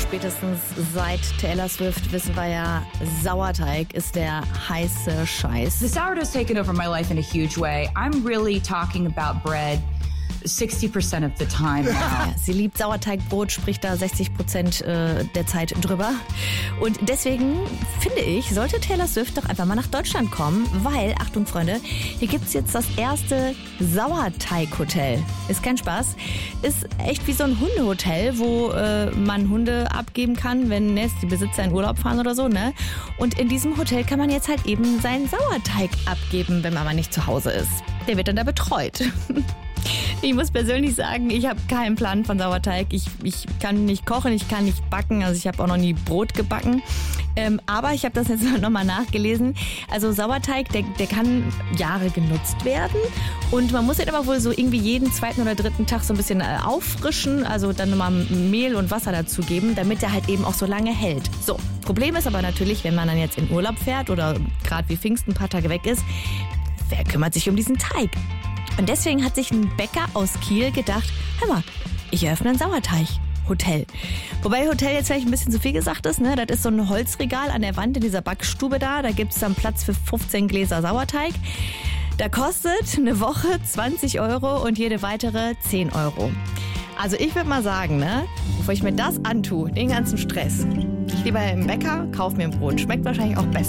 Spätestens seit Taylor Swift wissen wir ja, Sauerteig ist der heiße Scheiß. The sourdough's taken over my life in a huge way. I'm really talking about bread 60% of the time now. Ja, sie liebt Sauerteigbrot, spricht da 60% der Zeit drüber. Und deswegen finde ich, sollte Taylor Swift doch einfach mal nach Deutschland kommen, weil, Achtung Freunde, hier gibt's jetzt das erste Sauerteighotel. Ist kein Spaß. Ist echt wie so ein Hundehotel, wo man Hunde abgeben kann, wenn jetzt die Besitzer in Urlaub fahren oder so, ne? Und in diesem Hotel kann man jetzt halt eben seinen Sauerteig abgeben, wenn man mal nicht zu Hause ist. Der wird dann da betreut. Ich muss persönlich sagen, ich habe keinen Plan von Sauerteig. Ich kann nicht kochen, ich kann nicht backen. Also ich habe auch noch nie Brot gebacken. Aber ich habe das jetzt nochmal nachgelesen. Also Sauerteig, der kann Jahre genutzt werden. Und man muss den aber wohl so irgendwie jeden zweiten oder dritten Tag so ein bisschen auffrischen. Also dann nochmal Mehl und Wasser dazugeben, damit der halt eben auch so lange hält. So, Problem ist aber natürlich, wenn man dann jetzt in Urlaub fährt oder gerade wie Pfingsten ein paar Tage weg ist, wer kümmert sich um diesen Teig? Und deswegen hat sich ein Bäcker aus Kiel gedacht, hör mal, ich eröffne ein Sauerteig-Hotel. Wobei Hotel jetzt vielleicht ein bisschen zu viel gesagt ist, ne? Das ist so ein Holzregal an der Wand in dieser Backstube da. Da gibt es dann Platz für 15 Gläser Sauerteig. Da kostet eine Woche 20 € und jede weitere 10 €. Also ich würde mal sagen, ne, bevor ich mir das antue, den ganzen Stress, ich lieber im Bäcker, kauf mir ein Brot. Schmeckt wahrscheinlich auch besser.